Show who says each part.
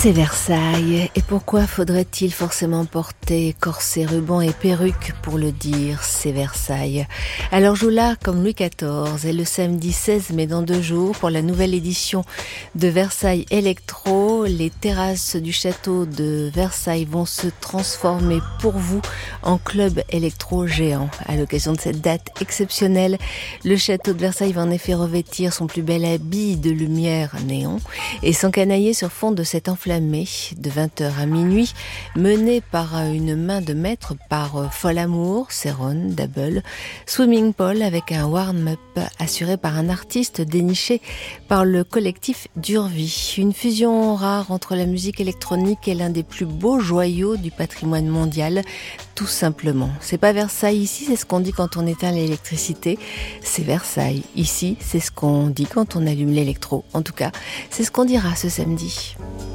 Speaker 1: C'est Versailles, et pourquoi faudrait-il forcément porter corset, ruban et perruque pour le dire? C'est Versailles. Alors joue là comme Louis XIV, et le samedi 16 mai dans 2 jours, pour la nouvelle édition de Versailles Electro, les terrasses du château de Versailles vont se transformer pour vous en club électro géant. À l'occasion de cette date exceptionnelle, le château de Versailles va en effet revêtir son plus bel habit de lumière néon et s'encanailler sur fond de cet enflammé de 20h à minuit, mené par une main de maître par Fol Amour, Céron, Double, Swimming Pool avec un warm-up assuré par un artiste déniché par le collectif Durvi. Une fusion rare entre la musique électronique et l'un des plus beaux joyaux du patrimoine mondial, tout simplement. C'est pas Versailles ici, c'est ce qu'on dit quand on éteint l'électricité. C'est Versailles ici, c'est ce qu'on dit quand on allume l'électro. En tout cas, c'est ce qu'on dira ce samedi.